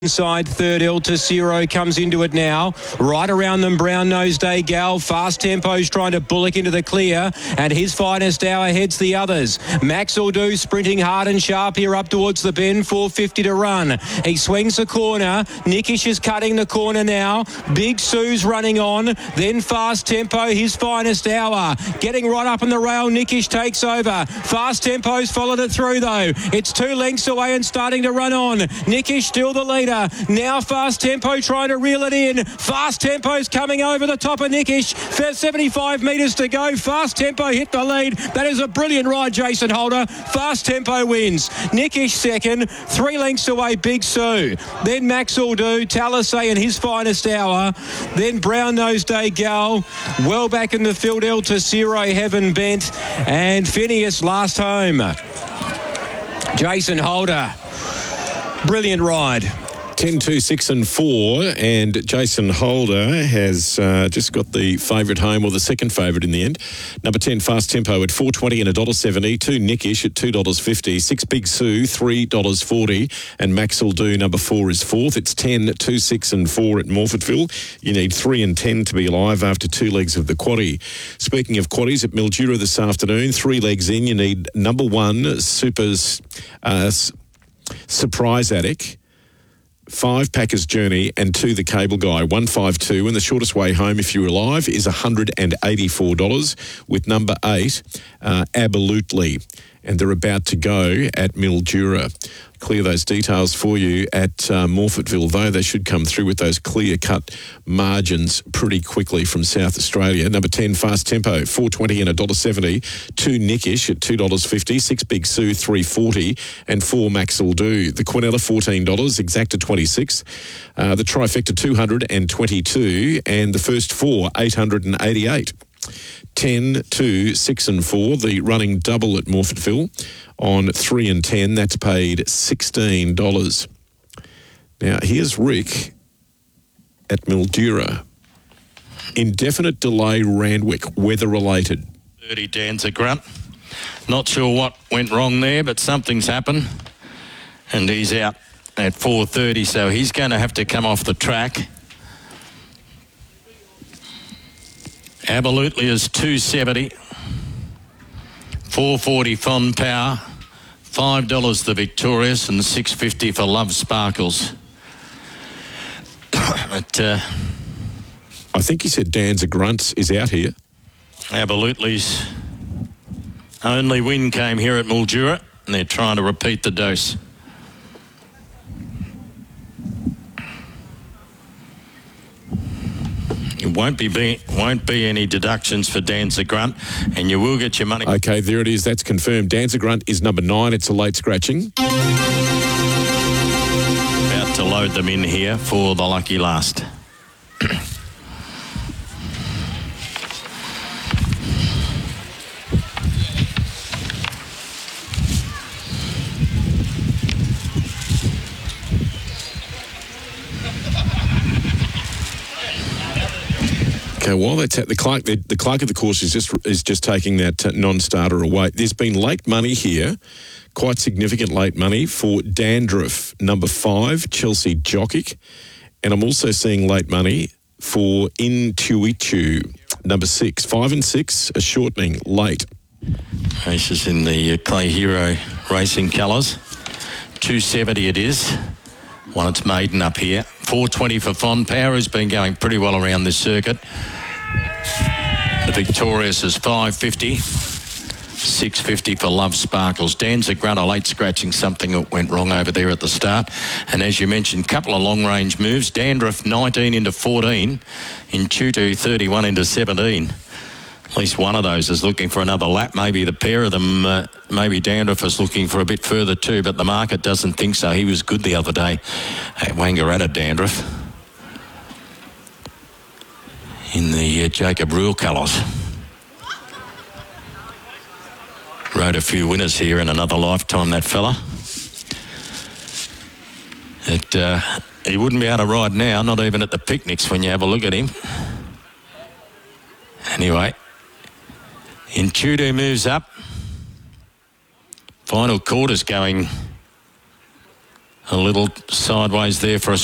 Inside third, El Tesoro comes into it now. Right around them, Brown Nosed Day Gal. Fast Tempo's trying to bullock into the clear, and his finest hour heads the others. Max Aldu sprinting hard and sharp here up towards the bend. 4:50 to run. He swings the corner. Nickish is cutting the corner now. Big Sue's running on. Then Fast Tempo, his finest hour. Getting right up on the rail, Nickish takes over. Fast Tempo's followed it through though. It's 2 lengths away and starting to run on. Nickish still the leader. Now Fast Tempo trying to reel it in. Fast Tempo's coming over the top of Nickish. 75 metres to go. Fast Tempo hit the lead. That is a brilliant ride, Jason Holder. Fast Tempo wins. Nickish second. 3 lengths away, Big Sue. Then Max Aldu, Talisay in his finest hour. Then Brown Nosed Day Gal. Well back in the field, El Tesoro, Heaven Bent. And Phineas last home. Jason Holder. Brilliant ride. 10, 2, 6 and 4, and Jason Holder has just got the favourite home, or the second favourite in the end. Number 10, Fast Tempo at $4.20 and $1.70. 2, Nickish at $2.50. 6, Big Sue, $3.40. And Max Aldu, number 4, is fourth. It's 10, 2, 6 and 4 at Morphettville. You need 3 and 10 to be alive after 2 legs of the quaddie. Speaking of quaddies, at Mildura this afternoon, 3 legs in, you need number 1, Super's Surprise Attic, 5 Packers Journey, and 2 The Cable Guy, 152. And the shortest way home, if you're alive, is $184 with number 8, Absolutely. And they're about to go at Mildura. Clear those details for you at Morphettville, though. They should come through with those clear-cut margins pretty quickly from South Australia. Number 10, Fast Tempo, $4.20 and $1.70. 2, Nickish at $2.50. 6, Big Sue, $3.40. And 4, Max Aldu. The Quinella, $14. Exacta, $26. The Trifecta, $222. And the first 4, $888. 10, 2, 6 and 4, the running double at Morphettville on 3 and 10. That's paid $16. Now, here's Rick at Mildura. Indefinite delay Randwick, weather-related. 30 Danza Grunt. Not sure what went wrong there, but something's happened. And he's out at 4:30, so he's going to have to come off the track. Absolutely is $2.70. $4.40 Fond Power. $5 the Victorious, and $6.50 for Love Sparkles. But I think he said Danza Grunts is out here. Absolutely's only win came here at Mildura, and they're trying to repeat the dose. It won't be any deductions for Danza Grunt, and you will get your money. Okay, there it is. That's confirmed. Danza Grunt is number 9. It's a late scratching. About to load them in here for the lucky last. Okay, while that's at the clerk of the course is just taking that non-starter away. There's been late money here, quite significant late money for Dandruff, number 5, Chelsea Jockic, and I'm also seeing late money for Intuitu, number 6, 5 and 6, a shortening late. Races in the Clay Hero Racing colours. $2.70 it is. One it's maiden up here. $4.20 for Fond Power, who's been going pretty well around this circuit. The Victorious is $5.50. $6.50 for Love Sparkles. Danza Grunt, a late scratching, something that went wrong over there at the start. And as you mentioned, couple of long range moves. Dandruff 19 into 14. Intuitu 31 into 17. At least one of those is looking for another lap. Maybe the pair of them, maybe Dandruff is looking for a bit further too, but the market doesn't think so. He was good the other day at Wangaratta, Dandruff, in the Jacob Rule colours. Rode a few winners here in another lifetime, that fella. He wouldn't be able to ride now, not even at the picnics when you have a look at him. Anyway, Intuitu moves up. Final quarter's going A little sideways there for a